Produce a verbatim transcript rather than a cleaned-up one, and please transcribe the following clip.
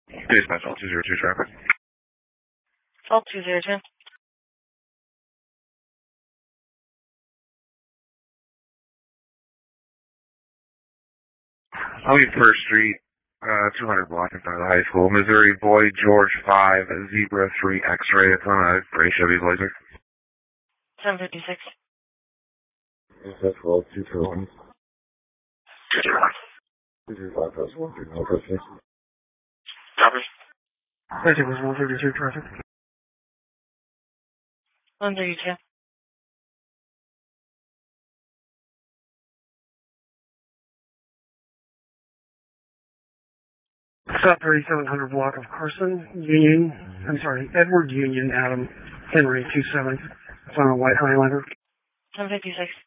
Dispatch all two zero two traffic. All two zero two. I'll be First Street, uh, two hundred block in front of the high school. Missouri Boy George five, Zebra three X-ray. It's on a gray Chevy Blazer. seven fifty-six. That's well, two two one. two two five, that's one three one, that's six. Copy. I think it was one thirty-two traffic. one thirty-two. South thirty-seven hundred block of Carson, Union, I'm sorry, Edward Union, Adam, Henry, two seven. It's on a white Highlander. seven fifty-six.